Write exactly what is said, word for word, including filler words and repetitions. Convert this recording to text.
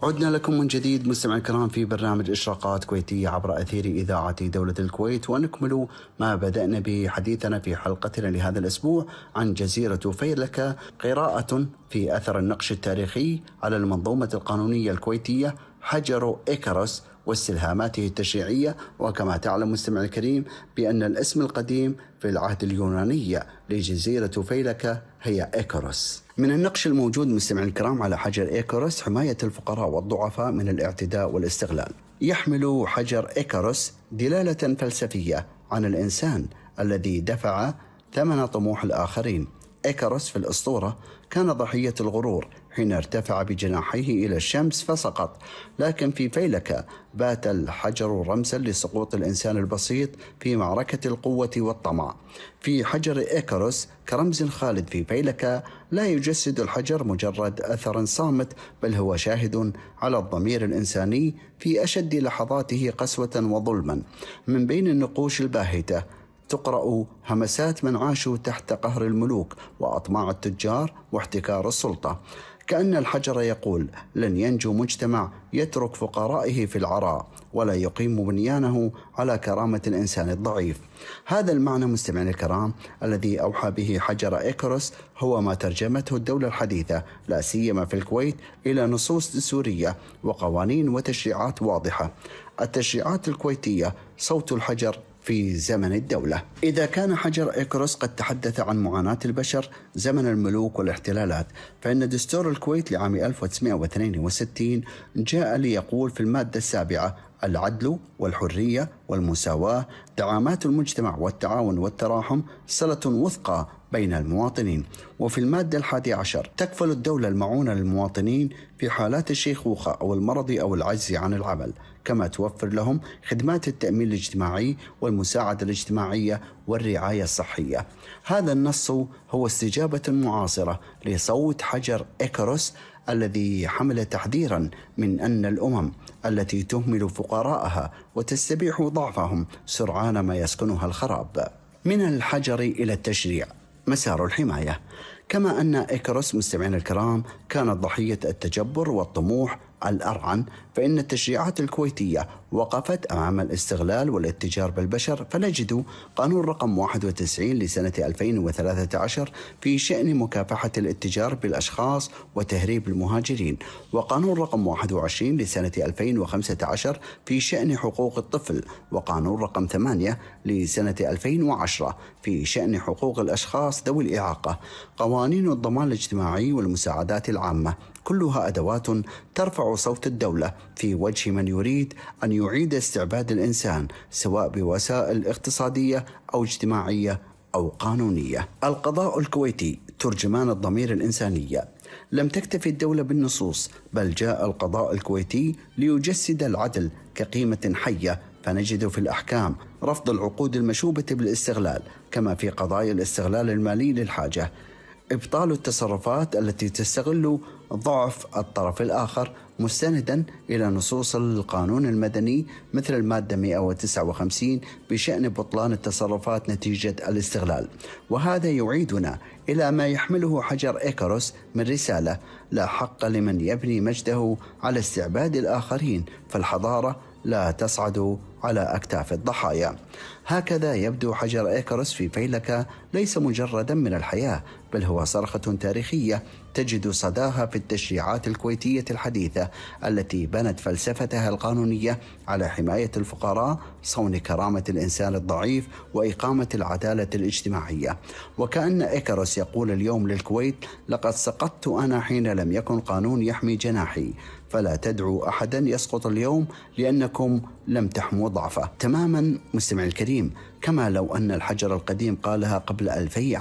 عدنا لكم من جديد مستمعي الكرام في برنامج إشراقات كويتية عبر أثير إذاعة دولة الكويت، ونكمل ما بدأنا به حديثنا في حلقتنا لهذا الأسبوع عن جزيرة فيلكة، قراءة في أثر النقش التاريخي على المنظومة القانونية الكويتية، حجر إيكاروس واستلهاماته التشريعية. وكما تعلم مستمع الكريم بأن الاسم القديم في العهد اليوناني لجزيرة فيلكة هي إيكاروس. من النقش الموجود مستمع الكرام على حجر إيكاروس حماية الفقراء والضعفاء من الاعتداء والاستغلال. يحمل حجر إيكاروس دلالة فلسفية عن الإنسان الذي دفع ثمن طموح الآخرين. إيكاروس في الأسطورة كان ضحية الغرور حين ارتفع بجناحيه إلى الشمس فسقط، لكن في فيلكة بات الحجر رمزا لسقوط الإنسان البسيط في معركة القوة والطمع. في حجر إيكاروس كرمز خالد في فيلكة لا يجسد الحجر مجرد أثر صامت، بل هو شاهد على الضمير الإنساني في أشد لحظاته قسوة وظلما. من بين النقوش الباهتة تقرأ همسات من عاشوا تحت قهر الملوك وأطماع التجار واحتكار السلطة، كأن الحجر يقول: لن ينجو مجتمع يترك فقرائه في العراء ولا يقيم بنيانه على كرامة الإنسان الضعيف. هذا المعنى مستمعين الكرام الذي أوحى به حجر إيكاروس هو ما ترجمته الدولة الحديثة لا سيما في الكويت إلى نصوص دستورية وقوانين وتشريعات واضحة. التشريعات الكويتية صوت الحجر في زمن الدولة. إذا كان حجر إيكاروس قد تحدث عن معاناة البشر زمن الملوك والاحتلالات، فإن دستور الكويت لعام ألف وتسعمائة واثنين وستين جاء ليقول في المادة السابعة: العدل والحرية والمساواة، دعامات المجتمع والتعاون والتراحم، صلة وثقى بين المواطنين. وفي المادة الحادية عشر: تكفل الدولة المعونة للمواطنين في حالات الشيخوخة أو المرض أو العجز عن العمل، كما توفر لهم خدمات التأمين الاجتماعي والمساعدة الاجتماعية والرعاية الصحية. هذا النص هو استجابة معاصرة لصوت حجر إيكاروس الذي حمل تحذيرا من أن الأمم التي تهمل فقراءها وتستبيح ضعفهم سرعان ما يسكنها الخراب. من الحجر إلى التشريع مسار الحماية. كما أن إيكاروس مستمعين الكرام كانت ضحية التجبر والطموح الأرعن، فإن التشريعات الكويتية وقفت أمام الاستغلال والاتجار بالبشر، فنجد قانون رقم واحد وتسعين لسنة ألفين وثلاثة عشر في شأن مكافحة الاتجار بالأشخاص وتهريب المهاجرين، وقانون رقم واحد وعشرين لسنة ألفين وخمسة عشر في شأن حقوق الطفل، وقانون رقم ثمانية لسنة ألفين وعشرة في شأن حقوق الأشخاص ذوي الإعاقة. قوانين الضمان الاجتماعي والمساعدات العامة كلها أدوات ترفع صوت الدولة في وجه من يريد أن يعيد استعباد الإنسان، سواء بوسائل اقتصادية أو اجتماعية أو قانونية. القضاء الكويتي ترجمان الضمير الإنسانية. لم تكتفي الدولة بالنصوص، بل جاء القضاء الكويتي ليجسد العدل كقيمة حية، فنجد في الأحكام رفض العقود المشوبة بالاستغلال، كما في قضايا الاستغلال المالي للحاجة، إبطال التصرفات التي تستغل ضعف الطرف الآخر، مستندا إلى نصوص القانون المدني مثل المادة مئة وتسعة وخمسين بشأن بطلان التصرفات نتيجة الاستغلال. وهذا يعيدنا إلى ما يحمله حجر إيكاروس من رسالة: لا حق لمن يبني مجده على استعباد الآخرين، فالحضارة لا تصعد على أكتاف الضحايا. هكذا يبدو حجر إيكاروس في فيلكة ليس مجردا من الحياة، بل هو صرخة تاريخية تجد صداها في التشريعات الكويتية الحديثة التي بنت فلسفتها القانونية على حماية الفقراء، صون كرامة الإنسان الضعيف، وإقامة العدالة الاجتماعية. وكأن إيكاروس يقول اليوم للكويت: لقد سقطت أنا حين لم يكن قانون يحمي جناحي، فلا تدعوا أحدا يسقط اليوم لأنكم لم تحموا ضعفه. تماما مستمع الكريم، كما لو أن الحجر القديم قالها قبل ألفي